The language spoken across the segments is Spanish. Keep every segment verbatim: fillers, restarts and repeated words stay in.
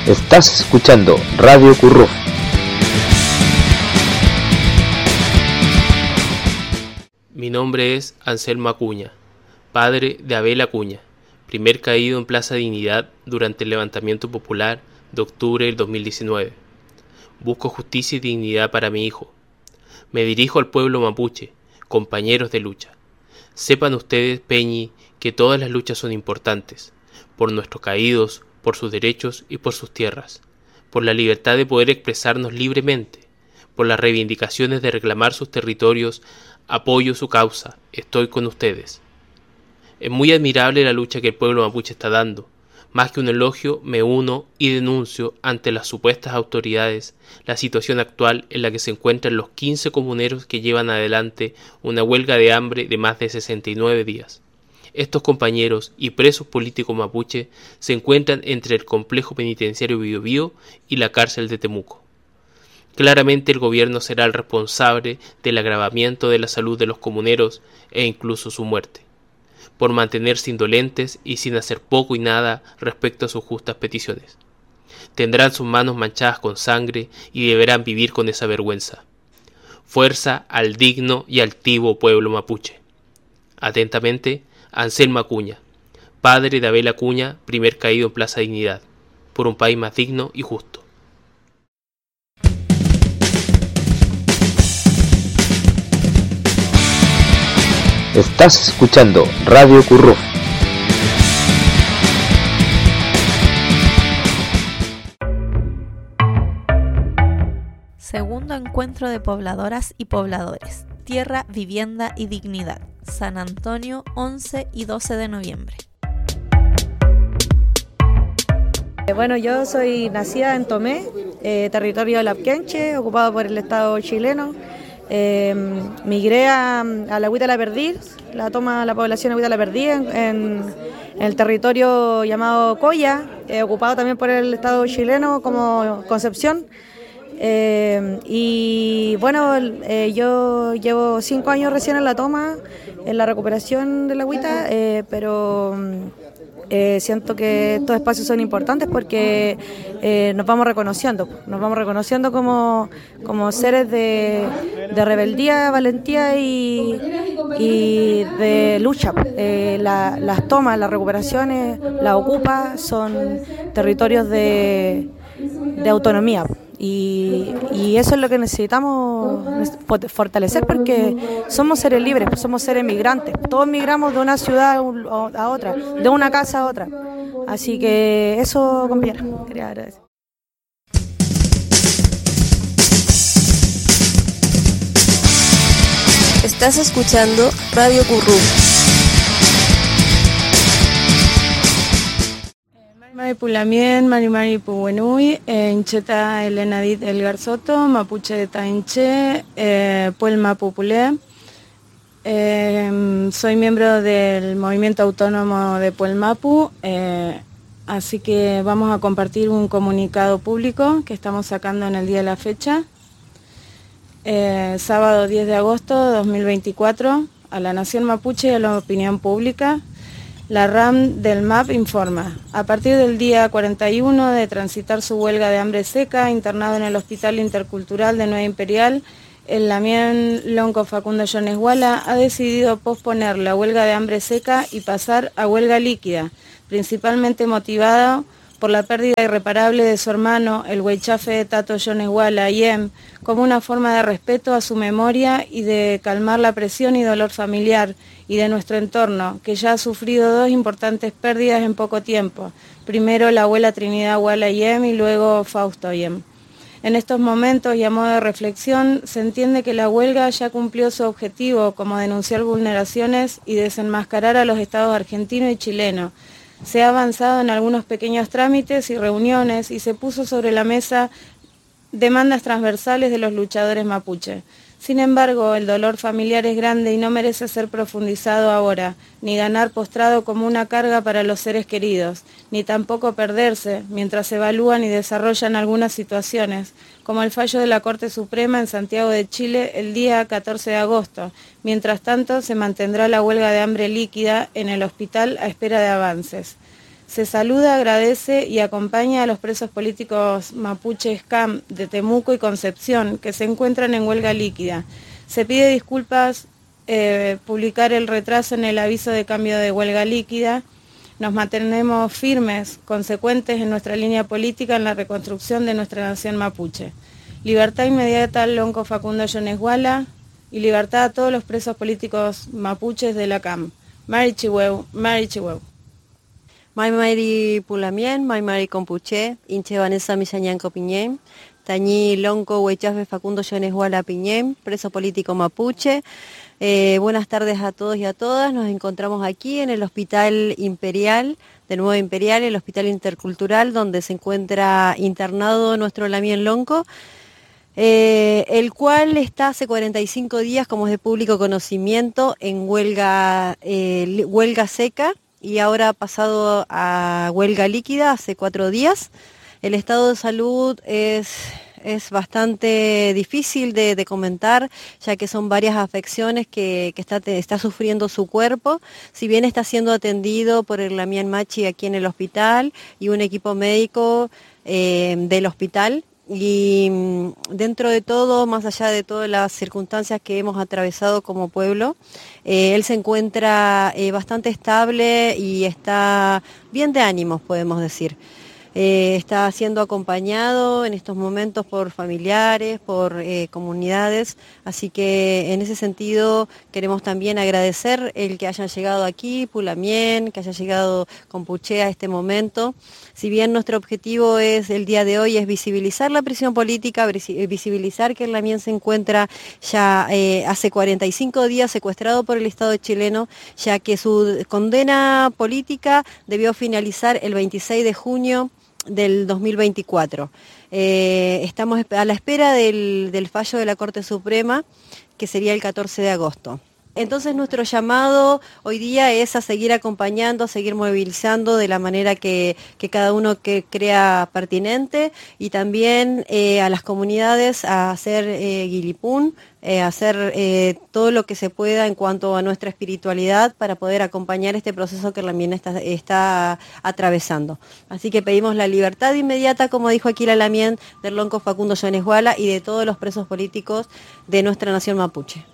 Estás escuchando Radio Curruf. Mi nombre es Anselmo Acuña, padre de Abel Acuña, primer caído en Plaza Dignidad durante el levantamiento popular de octubre del dos mil diecinueve. Busco justicia y dignidad para mi hijo. Me dirijo al pueblo mapuche, compañeros de lucha. Sepan ustedes, Peñi, que todas las luchas son importantes, por nuestros caídos, por sus derechos y por sus tierras, por la libertad de poder expresarnos libremente, por las reivindicaciones de reclamar sus territorios. Apoyo su causa, estoy con ustedes. Es muy admirable la lucha que el pueblo mapuche está dando. Más que un elogio, me uno y denuncio ante las supuestas autoridades la situación actual en la que se encuentran los quince comuneros que llevan adelante una huelga de hambre de más de sesenta y nueve días. Estos compañeros y presos políticos mapuche se encuentran entre el complejo penitenciario Biobío y la cárcel de Temuco. Claramente el gobierno será el responsable del agravamiento de la salud de los comuneros e incluso su muerte, por mantenerse indolentes y sin hacer poco y nada respecto a sus justas peticiones. Tendrán sus manos manchadas con sangre y deberán vivir con esa vergüenza. Fuerza al digno y altivo pueblo mapuche. Atentamente, Anselmo Acuña, padre de Abel Acuña, primer caído en Plaza Dignidad, por un país más digno y justo. Estás escuchando Radio Curruf. Segundo encuentro de pobladoras y pobladores. Tierra, vivienda y dignidad. San Antonio, once y doce de noviembre. Bueno, yo soy nacida en Tomé, eh, territorio de Lapquenche, ocupado por el Estado chileno. Eh, migré a, a la Huita La Perdiz, la toma la población de Huita La Perdiz en, en, en el territorio llamado Coya, eh, ocupado también por el Estado chileno como Concepción. Eh, y bueno, eh, yo llevo cinco años recién en la toma, en la recuperación de la Huita, eh, pero eh, siento que estos espacios son importantes porque eh, nos vamos reconociendo, nos vamos reconociendo como, como seres de, de rebeldía, valentía y, y de lucha. Eh, la, las tomas, las recuperaciones, la ocupa son territorios de, de autonomía. Y, y eso es lo que necesitamos fortalecer porque somos seres libres, somos seres migrantes. Todos migramos de una ciudad a otra, de una casa a otra. Así que eso, compañera, quería agradecer. Estás escuchando Radio Curruf. Mari Pulamien, Mari Mari Puwenui, Encheta Elenadit El Garzoto, Mapuche de Tainche, eh, Puelma Pupulé. Eh, soy miembro del Movimiento Autónomo de Puelmapu, eh, así que vamos a compartir un comunicado público que estamos sacando en el día de la fecha. Eh, sábado diez de agosto de dos mil veinticuatro, a la Nación Mapuche y a la opinión pública. La RAM del M A P informa, a partir del día cuarenta y uno de transitar su huelga de hambre seca, internado en el Hospital Intercultural de Nueva Imperial, el Lamien Lonco Facundo Yoneshuala ha decidido posponer la huelga de hambre seca y pasar a huelga líquida, principalmente motivado por la pérdida irreparable de su hermano, el huaychafe Tato Yoneshuala Yem, como una forma de respeto a su memoria y de calmar la presión y dolor familiar y de nuestro entorno, que ya ha sufrido dos importantes pérdidas en poco tiempo, primero la abuela Trinidad Huala Yem y luego Fausto Yem. En estos momentos y a modo de reflexión, se entiende que la huelga ya cumplió su objetivo, como denunciar vulneraciones y desenmascarar a los estados argentino y chileno. Se ha avanzado en algunos pequeños trámites y reuniones y se puso sobre la mesa demandas transversales de los luchadores mapuche. Sin embargo, el dolor familiar es grande y no merece ser profundizado ahora, ni ganar postrado como una carga para los seres queridos, ni tampoco perderse mientras se evalúan y desarrollan algunas situaciones, como el fallo de la Corte Suprema en Santiago de Chile el día catorce de agosto. Mientras tanto, se mantendrá la huelga de hambre líquida en el hospital a espera de avances. Se saluda, agradece y acompaña a los presos políticos mapuches C A M de Temuco y Concepción que se encuentran en huelga líquida. Se pide disculpas eh, publicar el retraso en el aviso de cambio de huelga líquida. Nos mantenemos firmes, consecuentes en nuestra línea política en la reconstrucción de nuestra nación mapuche. Libertad inmediata al lonco Facundo Yoneshuala y libertad a todos los presos políticos mapuches de la C A M. Mari Chihueu, Mari Chihueu. Mai Mari Pulamien, Mai Mari Compuche, Inche Vanessa Millañanco Piñén, Tañí Lonco Huechasbe Facundo Yoneshuala Piñén, preso político mapuche. Eh, buenas tardes a todos y a todas. Nos encontramos aquí en el Hospital Imperial, de Nuevo Imperial, el Hospital Intercultural, donde se encuentra internado nuestro Lamien Lonco, eh, el cual está hace cuarenta y cinco días, como es de público conocimiento, en huelga, eh, huelga seca, y ahora ha pasado a huelga líquida hace cuatro días. El estado de salud es... Es bastante difícil de, de comentar, ya que son varias afecciones que, que está, está sufriendo su cuerpo. Si bien está siendo atendido por el Lamien Machi aquí en el hospital y un equipo médico eh, del hospital, y dentro de todo, más allá de todas las circunstancias que hemos atravesado como pueblo, eh, él se encuentra eh, bastante estable y está bien de ánimos, podemos decir. Eh, está siendo acompañado en estos momentos por familiares, por eh, comunidades, así que en ese sentido queremos también agradecer el que hayan llegado aquí, Pulamien, que haya llegado Compuche a este momento. Si bien nuestro objetivo es el día de hoy es visibilizar la prisión política, visibilizar que el Lamien se encuentra ya eh, hace cuarenta y cinco días secuestrado por el Estado chileno, ya que su condena política debió finalizar el veintiséis de junio del dos mil veinticuatro. Eh, estamos a la espera del, del fallo de la Corte Suprema, que sería el catorce de agosto. Entonces nuestro llamado hoy día es a seguir acompañando, a seguir movilizando de la manera que, que cada uno que crea pertinente, y también eh, a las comunidades a hacer eh, guilipún, eh, hacer eh, todo lo que se pueda en cuanto a nuestra espiritualidad para poder acompañar este proceso que Lamien está, está atravesando. Así que pedimos la libertad inmediata, como dijo aquí la Lamien, del lonco Facundo Yoneshuala y de todos los presos políticos de nuestra nación mapuche.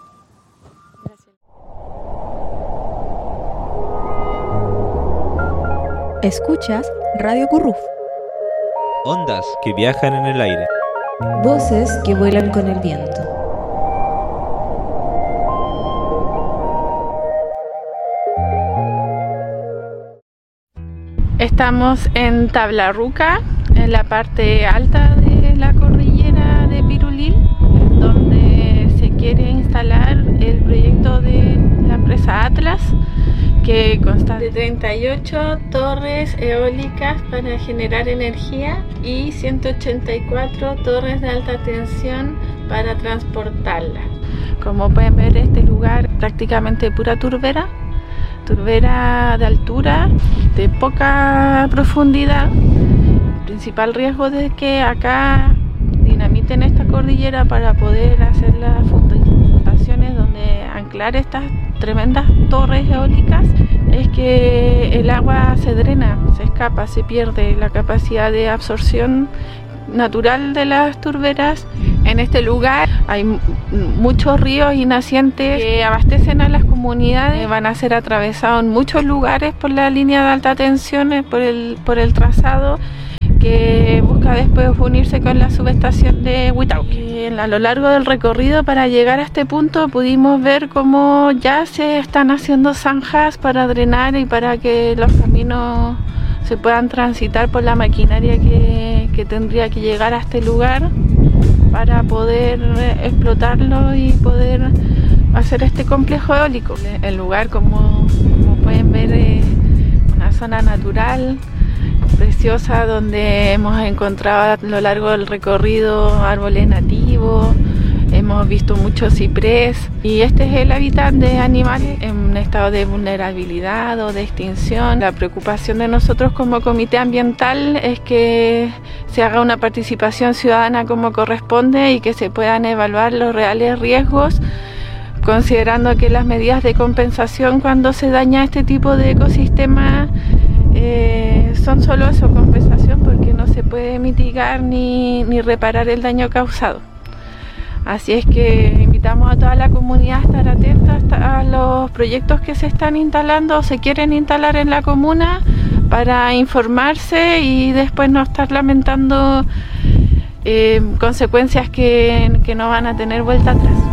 Escuchas Radio Curruf. Ondas que viajan en el aire. Voces que vuelan con el viento. Estamos en Tablarruca, en la parte alta de la cordillera de Pirulil, donde se quiere instalar el proyecto de la presa Atlas, que consta de treinta y ocho torres eólicas para generar energía y ciento ochenta y cuatro torres de alta tensión para transportarla. Como pueden ver, este lugar prácticamente pura turbera, turbera de altura, de poca profundidad. El principal riesgo es que acá dinamiten esta cordillera para poder hacer las fundaciones donde anclar estas tremendas torres eólicas, es que el agua se drena, se escapa, se pierde la capacidad de absorción natural de las turberas. En este lugar hay muchos ríos y nacientes que abastecen a las comunidades, van a ser atravesados en muchos lugares por la línea de alta tensión, por el, por el trazado que busca después unirse con la subestación de Huitauque. A lo largo del recorrido para llegar a este punto pudimos ver cómo ya se están haciendo zanjas para drenar y para que los caminos se puedan transitar por la maquinaria que, que tendría que llegar a este lugar para poder explotarlo y poder hacer este complejo eólico. El lugar, como, como pueden ver, es una zona natural preciosa, donde hemos encontrado a lo largo del recorrido árboles nativos, hemos visto mucho ciprés, y este es el hábitat de animales en un estado de vulnerabilidad o de extinción. La preocupación de nosotros como comité ambiental es que se haga una participación ciudadana como corresponde y que se puedan evaluar los reales riesgos, considerando que las medidas de compensación cuando se daña este tipo de ecosistemas eh, son solo eso, compensación, porque no se puede mitigar ni, ni reparar el daño causado. Así es que invitamos a toda la comunidad a estar atenta a los proyectos que se están instalando o se quieren instalar en la comuna, para informarse y después no estar lamentando eh, consecuencias que, que no van a tener vuelta atrás.